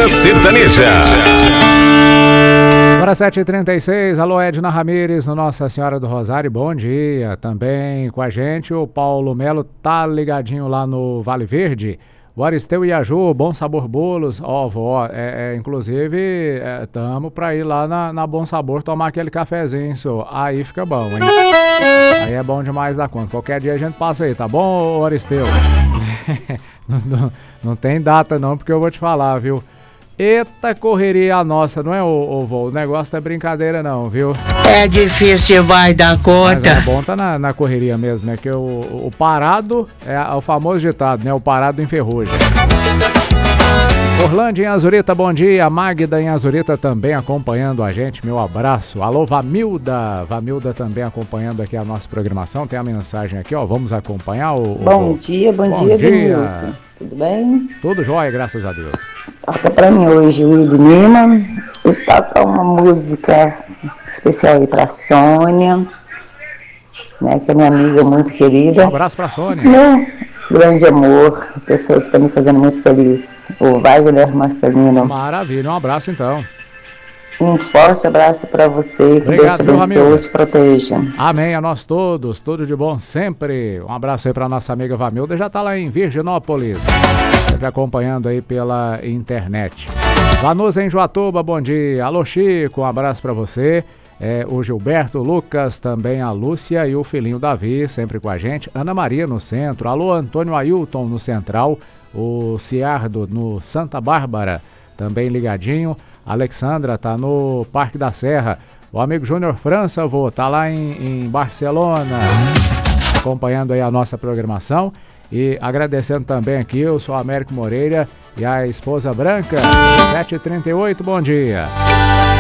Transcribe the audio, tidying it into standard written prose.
Manhã Sertaneja. Agora 7h36, alô Edna Ramires, no Nossa Senhora do Rosário, bom dia. Também com a gente o Paulo Melo, tá ligadinho lá no Vale Verde. O Aristeu Iaju, Bom Sabor Bolos, vó, inclusive, tamo pra ir lá na Bom Sabor tomar aquele cafezinho, aí fica bom, hein? Aí é bom demais da conta. Qualquer dia a gente passa aí, tá bom, Aristeu? Não tem data não, porque eu vou te falar, viu? Eita correria nossa, não é, vô? O negócio não é brincadeira não, viu? É difícil demais dar conta. Mas é bom tá na correria mesmo, é que o parado, é o famoso ditado, né? O parado enferruja. Orlando em Azurita, bom dia. Magda em Azurita também acompanhando a gente, meu abraço. Alô, Vamilda. Vamilda também acompanhando aqui a nossa programação. Tem a mensagem aqui, ó, vamos acompanhar Bom dia, Denilson. Tudo bem? Tudo jóia, graças a Deus. Toca pra mim hoje o Willy Lima e toca uma música especial aí pra Sônia, né, que é minha amiga muito querida. Um abraço pra Sônia. Meu grande amor, pessoa que tá me fazendo muito feliz, o Wagner Marcelino. Maravilha, um abraço então. Um forte abraço para você, que Deus te abençoe e te proteja. Amém, a nós todos, tudo de bom sempre. Um abraço aí para nossa amiga Vamilda, já está lá em Virginópolis, sempre acompanhando aí pela internet. Vanusa em Joatuba, bom dia. Alô Chico, um abraço para você. O Gilberto, o Lucas, também a Lúcia e o filhinho Davi, sempre com a gente. Ana Maria no centro, alô Antônio Ailton no Central, o Ciardo no Santa Bárbara, também ligadinho. Alexandra tá no Parque da Serra. O amigo Júnior França, tá lá em Barcelona, acompanhando aí a nossa programação. E agradecendo também aqui, eu sou Américo Moreira e a esposa Branca, 7h38, bom dia.